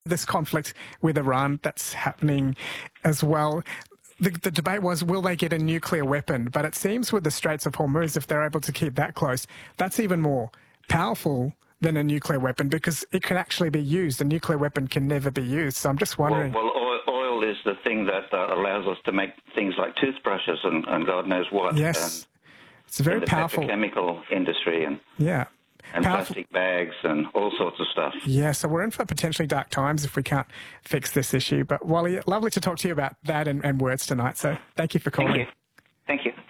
this conflict with Iran that's happening as well. The debate was, will they get a nuclear weapon? But it seems with the Straits of Hormuz, if they're able to keep that close, that's even more powerful than a nuclear weapon because it can actually be used. A nuclear weapon can never be used. So I'm just wondering... Well, oil is the thing that allows us to make things like toothbrushes and God knows what. Yes. It's a very powerful... petrochemical industry and... Yeah. And plastic bags and all sorts of stuff. Yeah, so we're in for potentially dark times if we can't fix this issue. But Wally, lovely to talk to you about that and words tonight. So thank you for calling. Thank you.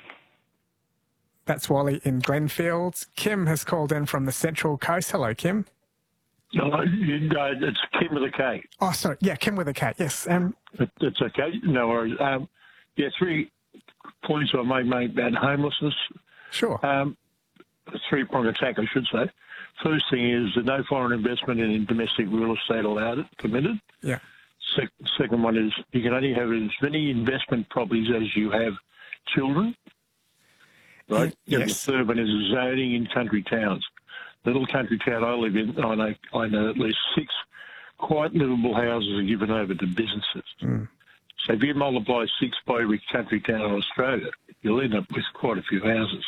That's Wally in Glenfields. Kim has called in from the Central Coast. Hello, Kim. No, it's Kim with a K. Oh, sorry. Yeah, Kim with a K. Yes. It's okay. No worries. Yeah, 3 points I might make about homelessness. Sure. A three-pronged attack, I should say. First thing is no foreign investment in domestic real estate allowed, permitted. Yeah. Second one is you can only have as many investment properties as you have children. Right? Yes. And the third one is zoning in country towns. The little country town I live in, I know at least 6 quite livable houses are given over to businesses. Mm. So if you multiply 6 by every country town in Australia, you'll end up with quite a few houses,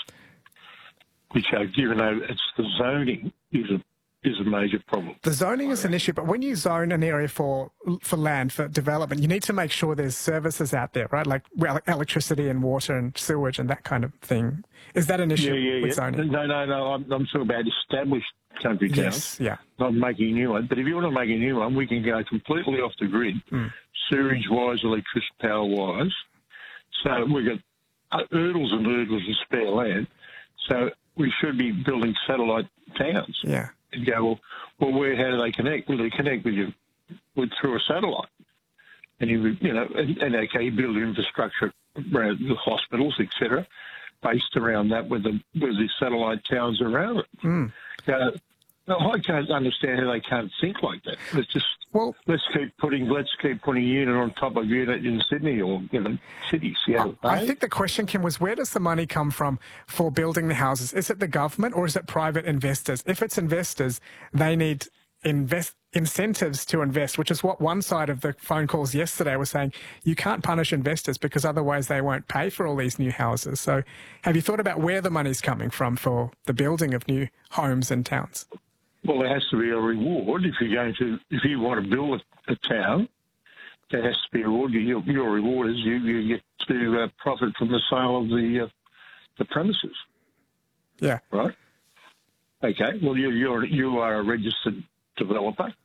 which are given over. It's the zoning is a major problem. The zoning is an issue, but when you zone an area for land, for development, you need to make sure there's services out there, right? Like electricity and water and sewage and that kind of thing. Is that an issue with zoning? No. I'm talking about established country towns. Yes, yeah. Not making a new one. But if you want to make a new one, we can go completely off the grid, sewerage-wise, electricity power-wise. So we've got hurdles and hurdles of spare land. So we should be building satellite towns. Yeah. And go, well, how do they connect? Well, they connect through a satellite. And you okay, you build infrastructure around the hospitals, etc., based around that with the satellite towns around it. Mm. I can't understand how they can't think like that. Let's keep putting unit on top of unit in Sydney or cities. I think the question, Kim, was where does the money come from for building the houses? Is it the government or is it private investors? If it's investors, they need incentives to invest, which is what one side of the phone calls yesterday was saying. You can't punish investors because otherwise they won't pay for all these new houses. So have you thought about where the money's coming from for the building of new homes and towns? Well, there has to be a reward if you want to build a town. There has to be a reward. Your reward is you get to profit from the sale of the premises. Yeah. Right. Okay. Well, you are a registered developer.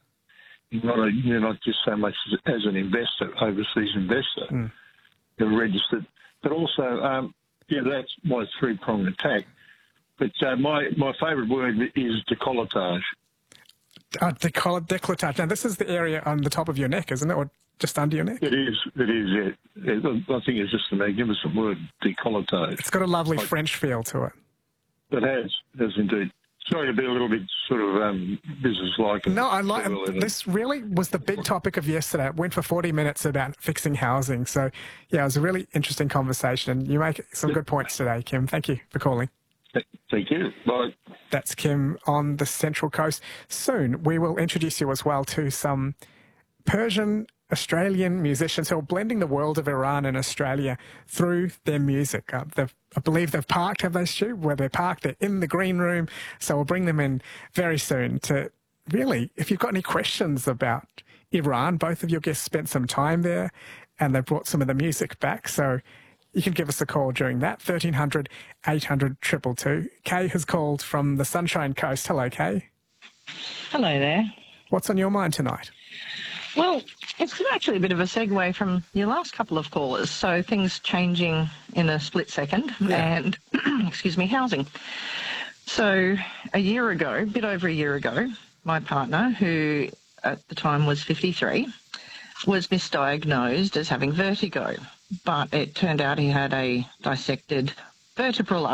You're not just so much as an investor, overseas investor. Mm. You're registered, but also that's my 3-pronged attack. But my favourite word is decolletage. Decolletage. Now, this is the area on the top of your neck, isn't it, or just under your neck? It is, yeah. I think it's just a magnificent word, decolletage. It's got a lovely French feel to it. It has indeed. Sorry to be a little bit sort of business-like. No, I like this. Really was the big topic of yesterday. It went for 40 minutes about fixing housing. So, yeah, it was a really interesting conversation. And you make some good points today, Kim. Thank you for calling. Thank you. Bye. That's Kim on the Central Coast. Soon we will introduce you as well to some Persian Australian musicians who are blending the world of Iran and Australia through their music. I believe they've parked, have they, Stu? Where they're parked, they're in the green room. So we'll bring them in very soon to really, if you've got any questions about Iran, both of your guests spent some time there and they brought some of the music back. So you can give us a call during that, 1300 800 222. Kay has called from the Sunshine Coast. Hello, Kay. Hello there. What's on your mind tonight? Well, it's actually a bit of a segue from your last couple of callers. So things changing in a split second and, housing. So a bit over a year ago, my partner, who at the time was 53, was misdiagnosed as having vertigo. But it turned out he had a dissected vertebral